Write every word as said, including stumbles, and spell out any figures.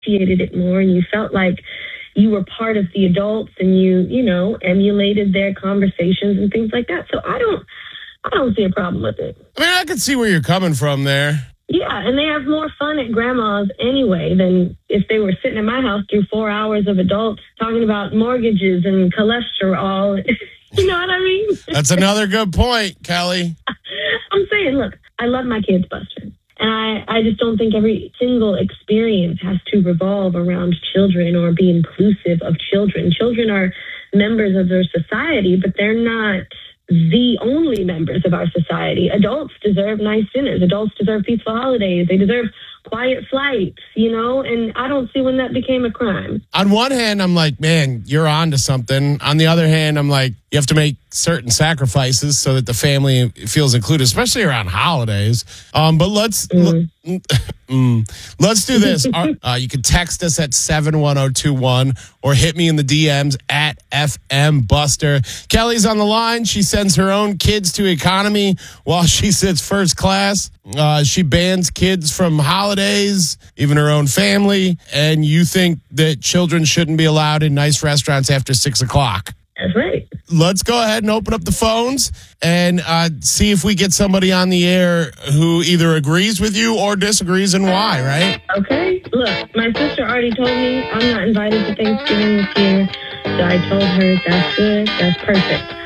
appreciated it more and you felt like you were part of the adults and you, you know, emulated their conversations and things like that. So I don't, I don't see a problem with it. I mean, I can see where you're coming from there. Yeah, and they have more fun at grandma's anyway than if they were sitting at my house through four hours of adults talking about mortgages and cholesterol. You know what I mean? That's another good point, Kelly. I'm saying, look, I love my kids, Buster. And I, I just don't think every single experience has to revolve around children or be inclusive of children. Children are members of their society, but they're not the only members of our society. Adults deserve nice dinners. Adults deserve peaceful holidays. They deserve quiet flights, you know, and I don't see when that became a crime. On one hand, I'm like, man, you're on to something. On the other hand, I'm like, you have to make certain sacrifices so that the family feels included, especially around holidays. Um, but let's mm. l- mm, let's do this. uh, you can text us at seven one zero two one or hit me in the D Ms at F M Buster. Kelly's on the line. She sends her own kids to economy while she sits first class. Uh, she bans kids from holidays, even her own family. And you think that children shouldn't be allowed in nice restaurants after six o'clock. That's right. Let's go ahead and open up the phones and uh, see if we get somebody on the air who either agrees with you or disagrees and why, right? Okay. Look, my sister already told me I'm not invited to Thanksgiving this year. So I told her that's good. That's perfect.